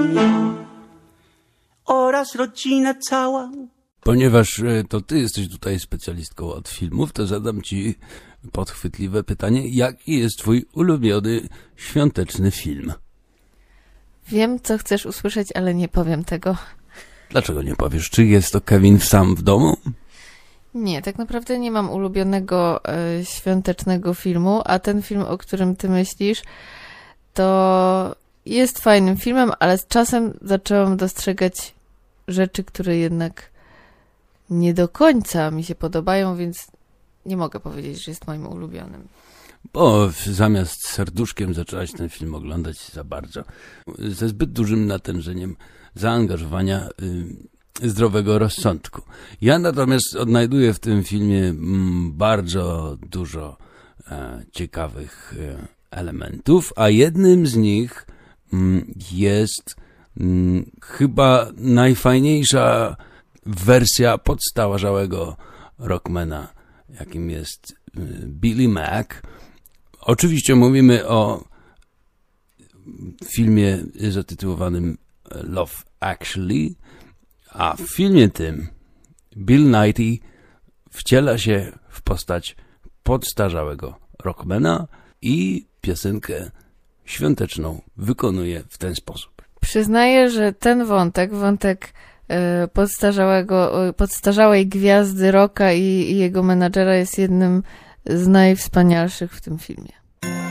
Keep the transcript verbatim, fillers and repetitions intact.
oraz rodzina cała. Ponieważ to ty jesteś tutaj specjalistką od filmów, to zadam ci podchwytliwe pytanie. Jaki jest twój ulubiony świąteczny film? Wiem, co chcesz usłyszeć, ale nie powiem tego. Dlaczego nie powiesz? Czy jest to Kevin sam w domu? Nie, tak naprawdę nie mam ulubionego e, świątecznego filmu, a ten film, o którym ty myślisz, to jest fajnym filmem, ale z czasem zaczęłam dostrzegać rzeczy, które jednak nie do końca mi się podobają, więc nie mogę powiedzieć, że jest moim ulubionym. Bo zamiast serduszkiem zaczęłaś ten film oglądać za bardzo, ze zbyt dużym natężeniem zaangażowania y, zdrowego rozsądku. Ja natomiast odnajduję w tym filmie mm, bardzo dużo e, ciekawych e, elementów, a jednym z nich mm, jest mm, chyba najfajniejsza wersja podstarzałego rockmana, jakim jest y, Billy Mac. Oczywiście mówimy o filmie zatytułowanym Love Actually, a w filmie tym Bill Nighy wciela się w postać podstarzałego rockmana i piosenkę świąteczną wykonuje w ten sposób. Przyznaję, że ten wątek, wątek e, podstarzałego, podstarzałej gwiazdy rocka i, i jego menadżera jest jednym z najwspanialszych w tym filmie.